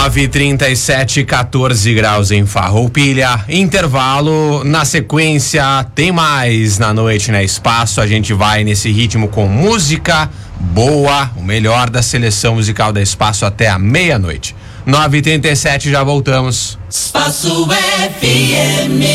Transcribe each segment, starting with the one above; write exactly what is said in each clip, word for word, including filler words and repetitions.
nove e trinta e sete, quatorze graus em Farroupilha. Intervalo. Na sequência, tem mais na noite na Espaço. A gente vai nesse ritmo com música boa, o melhor da seleção musical da Espaço até a meia-noite. nove e trinta e sete, já voltamos. Espaço F M.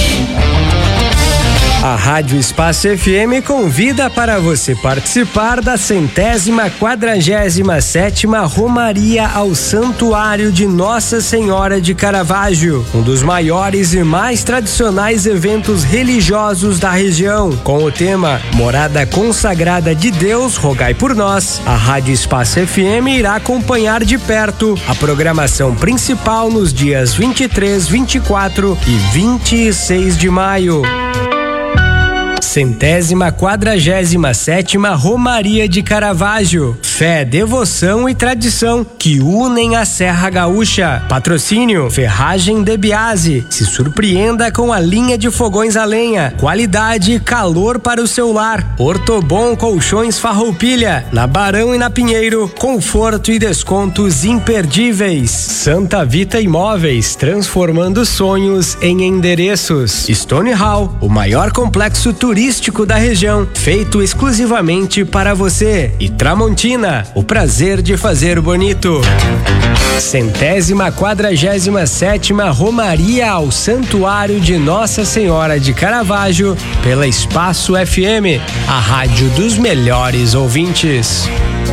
A Rádio Espaço F M convida para você participar da centésima quadragésima sétima Romaria ao Santuário de Nossa Senhora de Caravaggio, um dos maiores e mais tradicionais eventos religiosos da região. Com o tema Morada Consagrada de Deus, rogai por nós, a Rádio Espaço F M irá acompanhar de perto a programação principal nos dias vinte e três, vinte e quatro e vinte e seis de maio. Centésima quadragésima sétima Romaria de Caravaggio. Fé, devoção e tradição que unem a Serra Gaúcha. Patrocínio Ferragem de Biase. Se surpreenda com a linha de fogões a lenha. Qualidade e calor para o seu lar. Ortobon Colchões Farroupilha. Na Barão e na Pinheiro, conforto e descontos imperdíveis. Santa Vita Imóveis, transformando sonhos em endereços. Stone Hall, o maior complexo turístico da região, feito exclusivamente para você. E Tramontina, o prazer de fazer bonito. Centésima quadragésima sétima Romaria ao Santuário de Nossa Senhora de Caravaggio, pela Espaço F M, a rádio dos melhores ouvintes.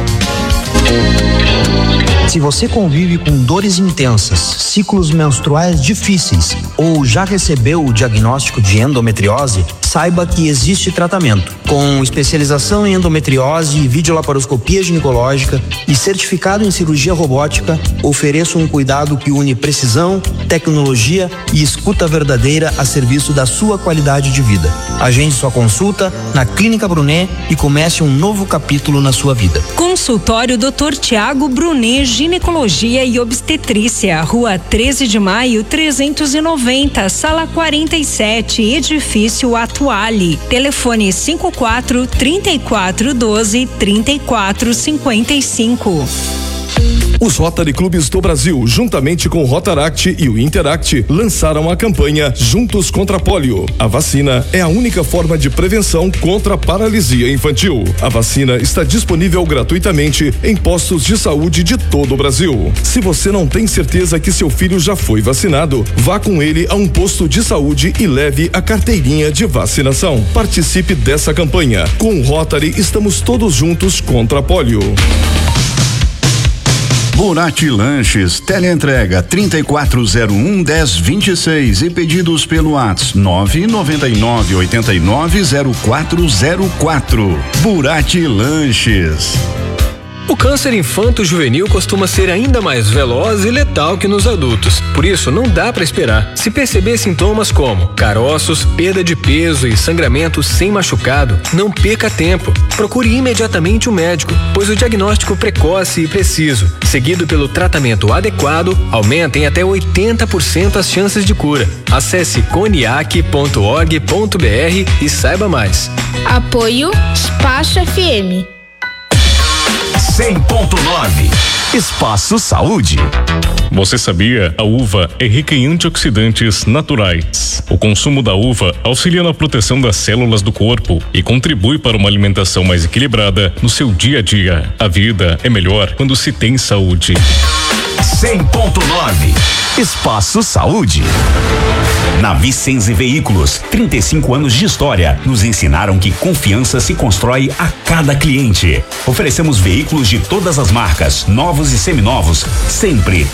Se você convive com dores intensas, ciclos menstruais difíceis ou já recebeu o diagnóstico de endometriose, saiba que existe tratamento. Com especialização em endometriose e videolaparoscopia ginecológica e certificado em cirurgia robótica, ofereço um cuidado que une precisão, tecnologia e escuta verdadeira a serviço da sua qualidade de vida. Agende sua consulta na Clínica Brunet e comece um novo capítulo na sua vida. Consultório doutor Tiago Brunet, Ginecologia e Obstetrícia, Rua treze de maio, trezentos e noventa, Sala quarenta e sete, Edifício Atuale. Telefone cinco quatro, trinta e quatro, doze, trinta e quatro, cinquenta e cinco. Os Rotary Clubes do Brasil, juntamente com o Rotaract e o Interact, lançaram a campanha Juntos contra a Polio. A vacina é a única forma de prevenção contra a paralisia infantil. A vacina está disponível gratuitamente em postos de saúde de todo o Brasil. Se você não tem certeza que seu filho já foi vacinado, vá com ele a um posto de saúde e leve a carteirinha de vacinação. Participe dessa campanha. Com o Rotary, estamos todos juntos contra a polio. Burati Lanches, teleentrega trinta e quatro zero um, dez, vinte e seis e pedidos pelo WhatsApp nove nove nove, oito nove, zero quatro zero quatro. Burati Lanches. O câncer infanto-juvenil costuma ser ainda mais veloz e letal que nos adultos. Por isso, não dá para esperar. Se perceber sintomas como caroços, perda de peso e sangramento sem machucado, não perca tempo. Procure imediatamente o médico, pois o diagnóstico precoce e preciso, seguido pelo tratamento adequado, aumenta em até oitenta por cento as chances de cura. Acesse coniac ponto org ponto br e saiba mais. Apoio Espaço F M. cem ponto nove. Espaço Saúde. Você sabia? A uva é rica em antioxidantes naturais. O consumo da uva auxilia na proteção das células do corpo e contribui para uma alimentação mais equilibrada no seu dia a dia. A vida é melhor quando se tem saúde. cem ponto nove. Espaço Saúde. Na Vicenze Veículos, trinta e cinco anos de história nos ensinaram que confiança se constrói a cada cliente. Oferecemos veículos de todas as marcas, novos e seminovos, sempre